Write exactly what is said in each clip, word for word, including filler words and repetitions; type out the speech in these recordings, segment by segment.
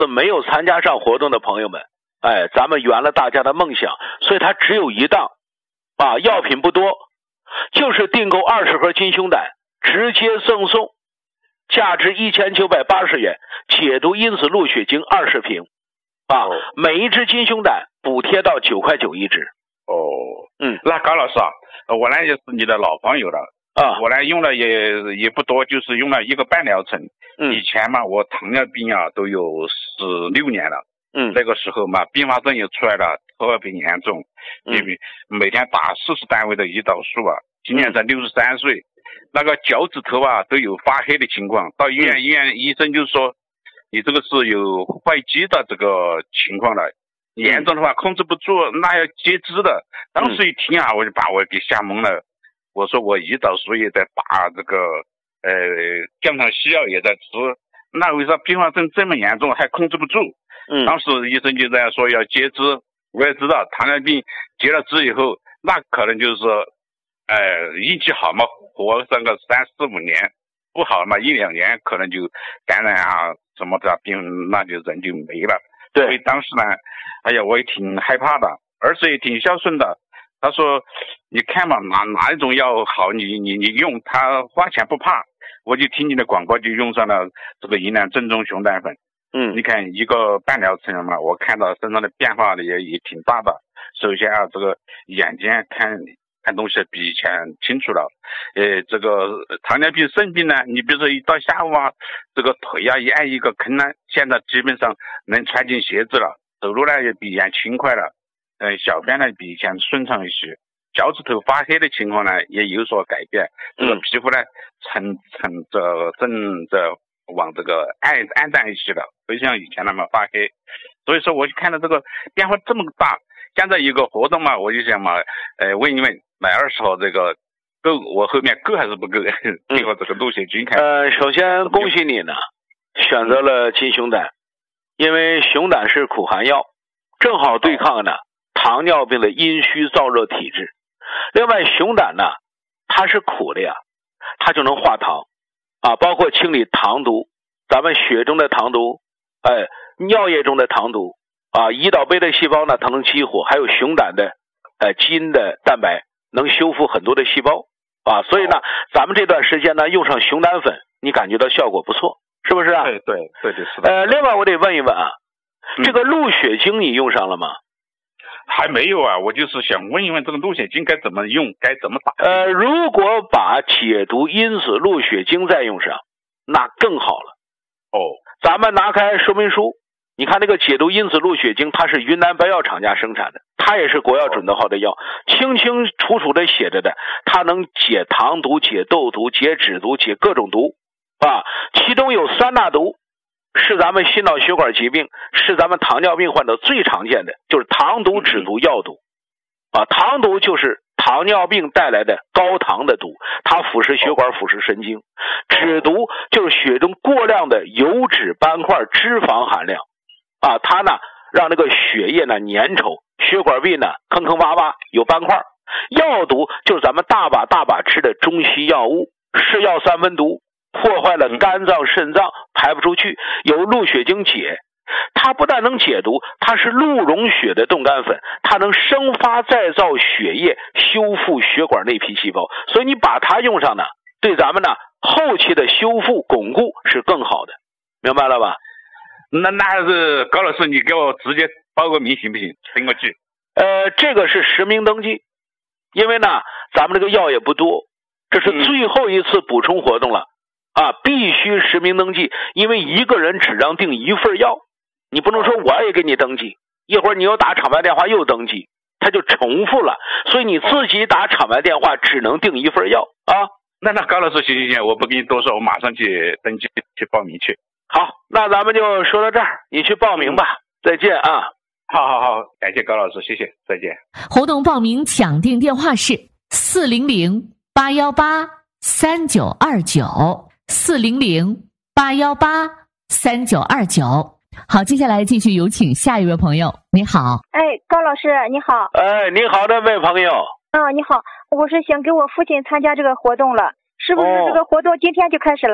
没有参加上活动的朋友们，哎，咱们圆了大家的梦想，所以它只有一档啊，药品不多，就是订购二十盒金胸胆，直接赠送价值一千九百八十元解毒因子露血精二十瓶啊，哦、每一只金胸胆补贴到九块九一只。 哦， 嗯， 那高老师啊，我呢也是你的老朋友了啊，我呢用了也也不多，就是用了一个半疗程。嗯，以前嘛，我糖尿病啊都有十六年了。嗯，那个时候嘛，并发症也出来了，特别严重，因为每天打四十单位的胰岛素啊。今年才六十三岁，那个脚趾头啊都有发黑的情况。到医院，嗯、医院医生就说，你这个是有坏疽的这个情况了，严重的话控制不住，那要截肢的。当时一听啊，我就把我给吓懵了。我说我胰岛素也在打，这个呃降糖西药也在吃，那为啥并发症这么严重还控制不住？嗯，当时医生就这样说要截肢。我也知道糖尿病截了肢以后，那可能就是说，呃运气好嘛，活上个三四五年；不好嘛，一两年可能就感染啊什么的病，那就人就没了。对，所以当时呢，哎呀，我也挺害怕的，儿子也挺孝顺的。他说：“你看嘛，哪哪一种药好，你你你用，他花钱不怕。”我就听你的广告，就用上了这个银兰正宗熊胆粉。嗯，你看一个半疗程嘛，我看到身上的变化也也挺大的。首先啊，这个眼睛看看东西比以前清楚了。呃，这个糖尿病肾病呢，你比如说一到下午啊，这个腿啊一按一个坑呢，现在基本上能穿进鞋子了，走路呢也比以前轻快了。呃，小便呢比以前顺畅一些，脚趾头发黑的情况呢也有所改变，这个皮肤呢呈呈着正着往这个暗暗淡一些了，不像以前那么发黑。所以说我就看到这个变化这么大，现在有个活动嘛，我就想嘛，呃，问一问买二十号这个够，我后面够还是不够？最后这个露血精看。 呃，首先恭喜你呢，选择了金熊胆，因为熊胆是苦寒药，正好对抗呢。糖尿病的阴虚燥热体质。另外熊胆呢，它是苦的呀，它就能化糖啊，包括清理糖毒，咱们血中的糖毒，哎，尿液中的糖毒啊，胰岛杯的细胞呢它能激活，还有熊胆的呃基因的蛋白能修复很多的细胞啊，所以呢咱们这段时间呢用上熊胆粉，你感觉到效果不错，是不是啊？ 对对对对是的。 呃另外我得问一问啊，嗯、这个露血精你用上了吗？ 还没有啊，我就是想问一问这个露血精该怎么用，该怎么打。 呃，如果把解毒因子露血精再用上，那更好了。 哦， 咱们拿开说明书，你看那个解毒因子露血精，它是云南白药厂家生产的，它也是国药准字号的药，清清楚楚的写着的，它能解糖毒、解痘毒、解脂毒、解各种毒啊，其中有三大毒。是咱们心脑血管疾病，是咱们糖尿病患者最常见的，就是糖毒、脂毒、药毒啊。糖毒就是糖尿病带来的高糖的毒，它腐蚀血管、腐蚀神经。脂毒就是血中过量的油脂斑块、脂肪含量啊，它呢让那个血液呢粘稠，血管壁呢坑坑洼洼有斑块。药毒就是咱们大把大把吃的中西药物，是药三分毒。破坏了肝脏肾脏排不出去，由露血精解，它不但能解毒，它是鹿茸血的冻干粉，它能生发再造血液，修复血管内皮细胞，所以你把它用上呢，对咱们呢后期的修复巩固是更好的，明白了吧？ 那那还是高老师你给我直接报个名行不行？登个记。 呃这个是实名登记，因为呢咱们这个药也不多，这是最后一次补充活动了。嗯啊，必须实名登记，因为一个人只让订一份药，你不能说我也给你登记，一会儿你又打厂牌电话又登记，它就重复了，所以你自己打厂牌电话只能订一份药啊。 那那高老师行行行，我不跟你多说，我马上去登记去报名去。 好，那咱们就说到这儿，你去报名吧，嗯、再见啊。 好好好，感谢高老师，谢谢，再见。 活动报名抢订电话是四零零八幺八三九二九。四零零八幺八三九二九。好，接下来继续有请下一位朋友。你好， 哎，高老师你好。 哎，你好，这位朋友。 啊，你好，我是想给我父亲参加这个活动了，是不是这个活动今天就开始了？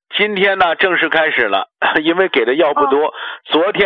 今天呢正式开始了，因为给的药不多，昨天。